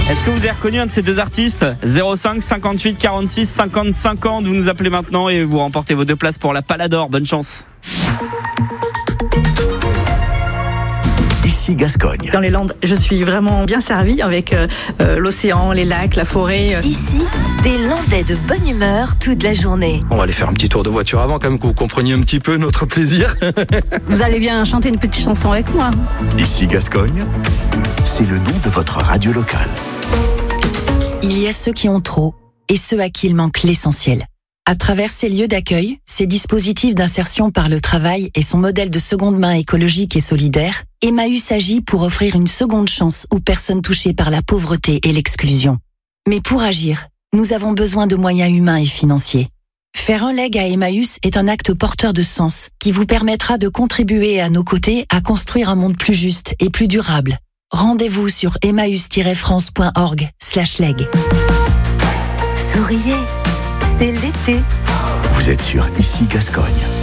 Est-ce que vous avez reconnu un de ces deux artistes ? 05 58 46 50 50. Vous nous appelez maintenant et vous remportez vos 2 places pour la Palador. Bonne chance. Ici Gascogne. Dans les Landes, je suis vraiment bien servie avec l'océan, les lacs, la forêt. Ici, des Landais de bonne humeur toute la journée. On va aller faire un petit tour de voiture avant, quand même, que vous compreniez un petit peu notre plaisir. Vous allez bien chanter une petite chanson avec moi. Ici Gascogne, c'est le nom de votre radio locale. Il y a ceux qui ont trop et ceux à qui il manque l'essentiel. À travers ces lieux d'accueil, ces dispositifs d'insertion par le travail et son modèle de seconde main écologique et solidaire, Emmaüs agit pour offrir une seconde chance aux personnes touchées par la pauvreté et l'exclusion. Mais pour agir, nous avons besoin de moyens humains et financiers. Faire un leg à Emmaüs est un acte porteur de sens qui vous permettra de contribuer à nos côtés à construire un monde plus juste et plus durable. Rendez-vous sur emmaüs-france.org/leg. Souriez, c'est l'été. Vous êtes sur Ici Gascogne.